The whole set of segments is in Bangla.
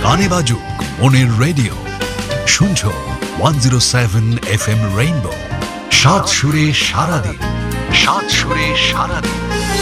গানে বাজুক মনের রেডিও, শুনছো 107 FM রেইনবো, সাত সুরে সারাদিন, সাত সুরে সারাদিন।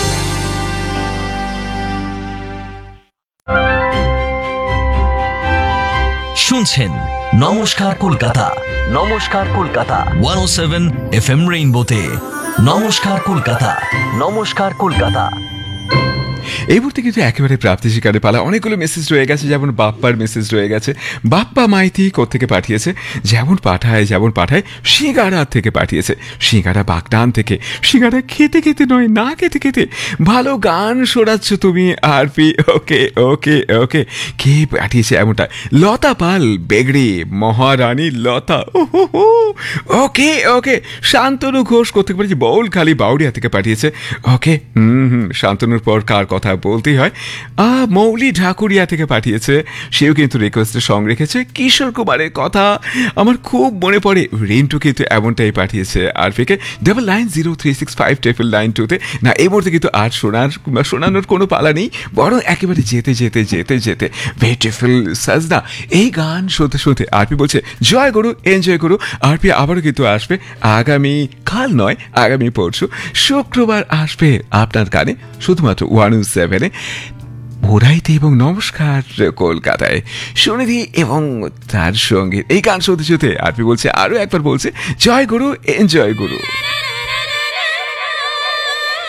শুনছেন নমস্কার কলকাতা, নমস্কার কলকাতা 107 FM রেইনবোতে। নমস্কার কলকাতা, নমস্কার কলকাতা। এই মুহূর্তে কিন্তু একেবারে প্রাপ্তি শিকারে পালা। অনেকগুলো মেসেজ রয়ে গেছে, যেমন বাপ্পার মেসেজ রয়ে গেছে। বাপ্পা মাইতি কোত্থেকে পাঠিয়েছে, যেমন পাঠায় সিঙ্গারা থেকে পাঠিয়েছে, সিঙ্গারা বাগদান থেকে। সিঙ্গারা খেতে খেতে নয়, না খেতে খেতে ভালো গান শোনাচ্ছ তুমি আরপি। ওকে ওকে ওকে, কে পাঠিয়েছে এমনটা? লতা পাল বেগড়ে, মহারানী লতা। ওকে ওকে, শান্তনু ঘোষ কোথেকে পাঠিয়েছে? বউলখালি বাউরিয়া থেকে পাঠিয়েছে। ওকে শান্তনুর পর কার কথা বলতেই হয়, মৌলি ঢাকুরিয়া থেকে পাঠিয়েছে। সেও কিন্তু রিকোয়েস্টের সঙ্গ রেখেছে। কিশোর কুমারের কথা আমার খুব মনে পড়ে। রিন্টু কিন্তু এমনটাই পাঠিয়েছে আরপিকে 99036592 না। এই মুহূর্তে কিন্তু আর শোনানোর কোনো পালা নেই, বরং একেবারে যেতে যেতে যেতে যেতে বিউটিফুল সাজনা এই গান শুনতে শুনতে আরপি বলছে জয় গুরু, এনজয় করু। আরপি আবারও কিন্তু আসবে আগামী কাল নয়, আগামী পরশু শুক্রবার আসবে আপনার গানে, শুধুমাত্র 107-এ ভোরাইতে এবং নমস্কার কলকাতায়। সুনিধি এবং তার সঙ্গে এই গান শুনতে শুনতে আরপি বলছে, আরো একবার বলছে জয় গুরু, এনজয় গুরু।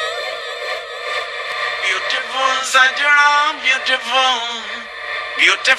Beautiful Sajjana, beautiful